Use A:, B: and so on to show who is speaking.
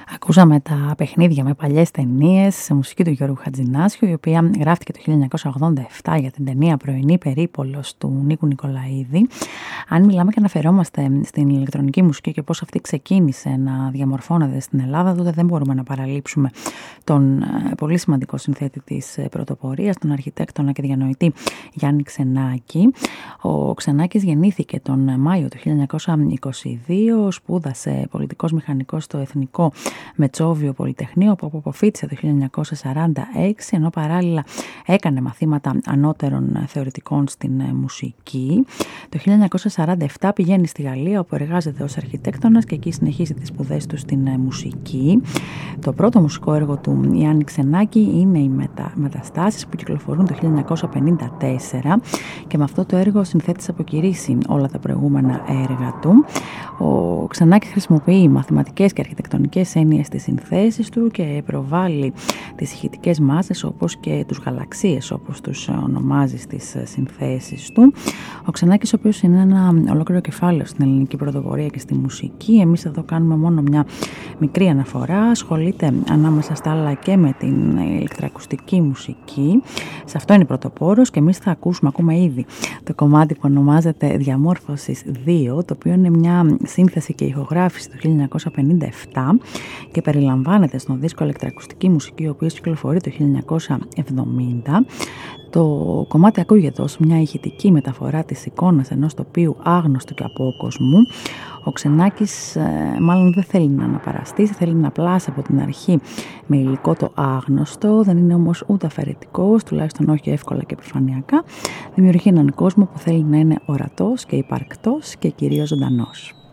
A: Ακούσαμε τα παιχνίδια με παλιές ταινίες σε μουσική του Γιώργου Χατζηνάσιου, η οποία γράφτηκε το 1987 για την ταινία Πρωινή Περίπολος του Νίκου Νικολαίδη. Αν μιλάμε και αναφερόμαστε στην ηλεκτρονική μουσική και πώς αυτή ξεκίνησε να διαμορφώνεται στην Ελλάδα, τότε δεν μπορούμε να παραλείψουμε τον πολύ σημαντικό συνθέτη της πρωτοπορίας, τον αρχιτέκτονα και διανοητή Γιάννη Ξενάκη. Ο Ξενάκης γεννήθηκε τον Μάιο του 1922, σπούδασε πολιτικός μηχανικός στο Εθνικό Μετσόβιο Πολυτεχνείο, που αποφοίτησε το 1946, ενώ παράλληλα έκανε μαθήματα ανώτερων θεωρητικών στην μουσική. Το 1947 πηγαίνει στη Γαλλία, όπου εργάζεται ως αρχιτέκτονας και εκεί συνεχίζει τις σπουδές του στην μουσική. Το πρώτο μουσικό έργο του Γιάννη Ξενάκη είναι οι Μεταστάσεις, που κυκλοφορούν το 1954, και με αυτό το έργο ο συνθέτης αποκηρύσσει όλα τα προηγούμενα έργα του. Ο Ξενάκης χρησιμοποιεί μαθηματικές και αρχιτεκτονικές έννοιες στις συνθέσεις του και προβάλλει τις ηχητικές μάζες, όπως και τους γαλαξίες, όπως τους ονομάζει στις συνθέσεις του. Ο Ξενάκης, ο οποίος είναι ένα ολόκληρο κεφάλαιο στην ελληνική πρωτοπορία και στη μουσική. Εμείς εδώ κάνουμε μόνο μια μικρή αναφορά. Ασχολείται ανάμεσα στα άλλα και με την ηλεκτροακουστική μουσική. Σε αυτό είναι πρωτοπόρος και εμείς θα ακούμε ήδη το κομμάτι που ονομάζεται Διαμόρφωσης 2, το οποίο είναι μια σύνθεση και ηχογράφηση του 1957 και περιλαμβάνεται στον δίσκο ηλεκτροακουστική μουσική, ο οποίος κυκλοφορεί το 1970. Το κομμάτι ακούγεται ως μια ηχητική μεταφορά της εικόνας ενός τοπίου άγνωστου και απόκοσμου. Ο Ξενάκης μάλλον δεν θέλει να αναπαραστήσει, θέλει να πλάσει από την αρχή με υλικό το άγνωστο, δεν είναι όμως ούτε αφαιρετικός, τουλάχιστον όχι εύκολα και επιφανειακά. Δημιουργεί έναν κόσμο που θέλει να είναι ορατός και υπαρκτός και κυρίως ζωντανός.